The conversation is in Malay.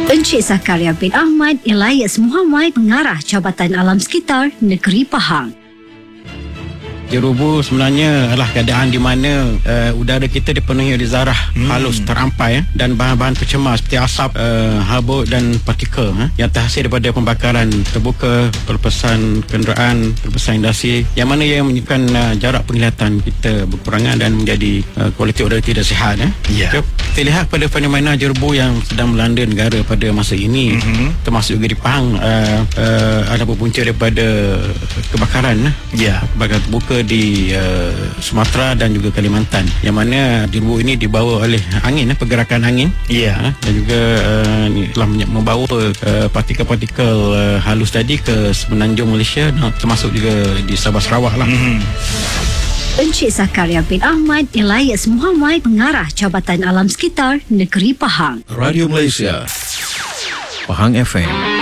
Encik Zakaria bin Ahmad Elias Muhammad, Pengarah Jabatan Alam Sekitar Negeri Pahang. Jerubu sebenarnya adalah keadaan di mana udara kita dipenuhi oleh zarah halus terampai dan bahan-bahan pencemar seperti asap, habuk dan partikel yang terhasil daripada pembakaran terbuka, pelepasan kenderaan, pelepasan industri, yang mana yang menyebabkan jarak penglihatan kita berkurangan dan menjadi kualiti udara tidak sihat. Ya. Kita lihat pada fenomena jerubu yang sedang melanda negara pada masa ini, termasuk juga di Pahang, ada berpunca daripada kebakaran. Ya. Kebakaran terbuka di Sumatera dan juga Kalimantan, yang mana jerubu ini dibawa oleh angin, pergerakan angin. Ya. Dan juga telah membawa partikel-partikel halus tadi ke semenanjung Malaysia, termasuk juga di Sabah Sarawak lah. Encik Zakaria bin Ahmad Elias Muhammad, Pengarah Jabatan Alam Sekitar Negeri Pahang. Radio Malaysia, Pahang FM.